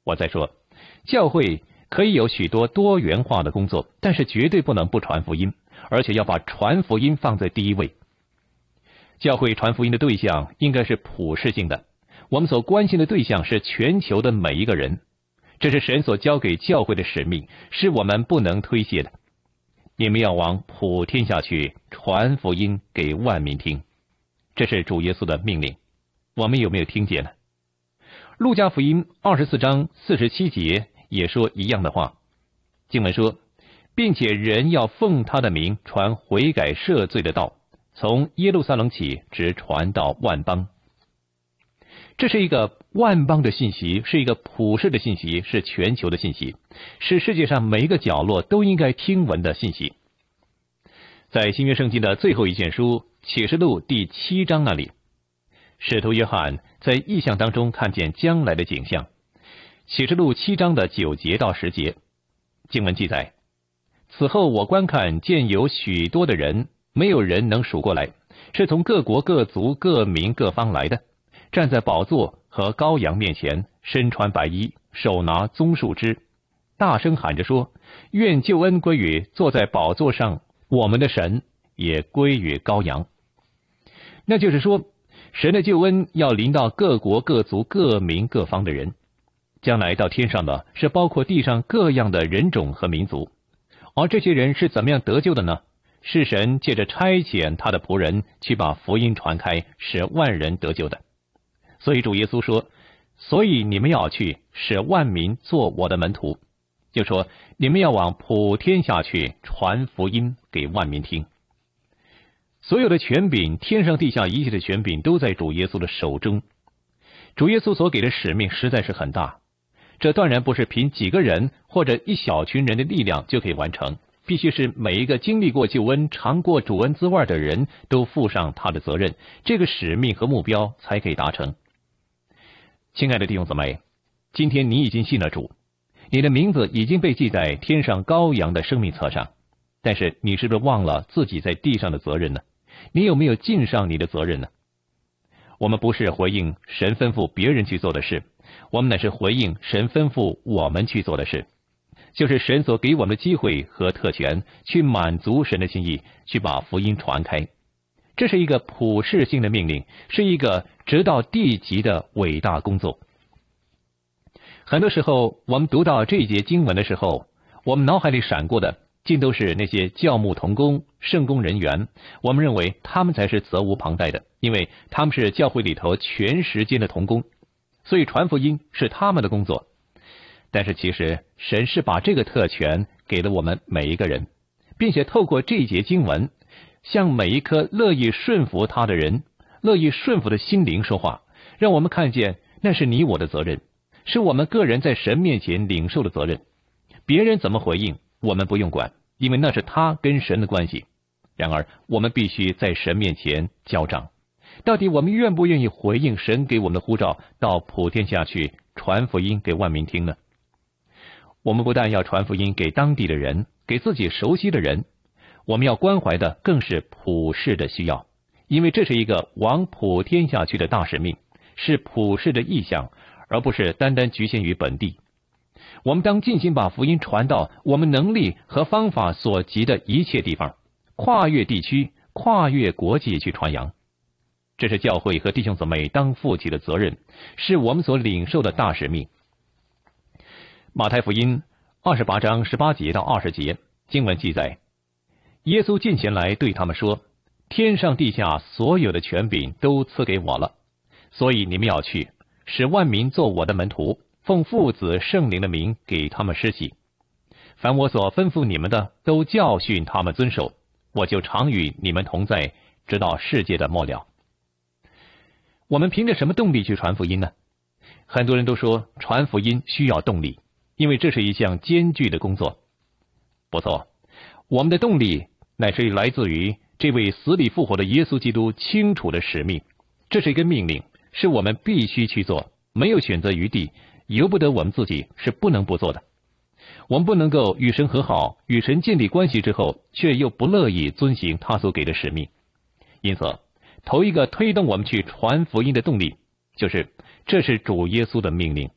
我再说，教会可以有许多多元化的工作，但是绝对不能不传福音，而且要把传福音放在第一位。教会传福音的对象应该是普世性的，我们所关心的对象是全球的每一个人，这是神所交给教会的使命，是我们不能推卸的。你们要往普天下去，传福音给万民听，这是主耶稣的命令。我们有没有听见呢？路加福音24章47节也说一样的话。经文说，并且人要奉他的名传悔改赦罪的道，从耶路撒冷起，直传到万邦。这是一个万邦的信息，是一个普世的信息，是全球的信息，是世界上每一个角落都应该听闻的信息。在新约圣经的最后一卷书启示录第7章那里，使徒约翰在异象当中看见将来的景象。启示录7章的9节到10节，经文记载，此后我观看，见有许多的人，没有人能数过来，是从各国各族各民各方来的，站在宝座和羔羊面前，身穿白衣，手拿棕树枝，大声喊着说，愿救恩归于坐在宝座上我们的神，也归于羔羊。那就是说，神的救恩要临到各国各族各民各方的人，将来到天上的是包括地上各样的人种和民族。而这些人是怎么样得救的呢？是神借着差遣他的仆人去把福音传开，使万人得救的。所以主耶稣说，所以你们要去，使万民做我的门徒，就说你们要往普天下去，传福音给万民听。所有的权柄，天上地下一切的权柄都在主耶稣的手中。主耶稣所给的使命实在是很大，这当然不是凭几个人或者一小群人的力量就可以完成，必须是每一个经历过救恩、尝过主恩滋味的人都负上他的责任，这个使命和目标才可以达成。亲爱的弟兄姊妹，今天你已经信了主，你的名字已经被记在天上羔羊的生命册上，但是你是不是忘了自己在地上的责任呢？你有没有尽上你的责任呢？我们不是回应神吩咐别人去做的事，我们乃是回应神吩咐我们去做的事，就是神所给我们的机会和特权，去满足神的心意，去把福音传开。这是一个普世性的命令，是一个直到地极的伟大工作。很多时候我们读到这一节经文的时候，我们脑海里闪过的尽都是那些教牧同工、圣工人员，我们认为他们才是责无旁贷的，因为他们是教会里头全时间的同工，所以传福音是他们的工作。但是其实神是把这个特权给了我们每一个人，并且透过这一节经文，向每一颗乐意顺服他的人、乐意顺服的心灵说话，让我们看见那是你我的责任，是我们个人在神面前领受的责任。别人怎么回应我们不用管，因为那是他跟神的关系。然而我们必须在神面前交账，到底我们愿不愿意回应神给我们的呼召，到普天下去传福音给万民听呢？我们不但要传福音给当地的人，给自己熟悉的人，我们要关怀的更是普世的需要，因为这是一个往普天下去的大使命，是普世的意向，而不是单单局限于本地。我们当尽心把福音传到我们能力和方法所及的一切地方，跨越地区、跨越国界去传扬。这是教会和弟兄姊妹当负起的责任，是我们所领受的大使命。马太福音28章18节到20节，经文记载，耶稣近前来对他们说，天上地下所有的权柄都赐给我了，所以你们要去，使万民做我的门徒，奉父子圣灵的名给他们施洗，凡我所吩咐你们的，都教训他们遵守，我就常与你们同在，直到世界的末了。我们凭着什么动力去传福音呢？很多人都说传福音需要动力，因为这是一项艰巨的工作。不错，我们的动力乃是来自于这位死里复活的耶稣基督清楚的使命，这是一个命令，是我们必须去做，没有选择余地，由不得我们自己，是不能不做的。我们不能够与神和好，与神建立关系之后，却又不乐意遵行他所给的使命。因此头一个推动我们去传福音的动力，就是这是主耶稣的命令，